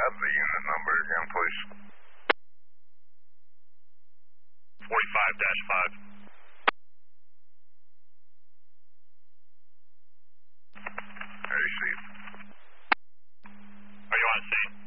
have the unit number again, please? 45-5. I received. Are you on scene?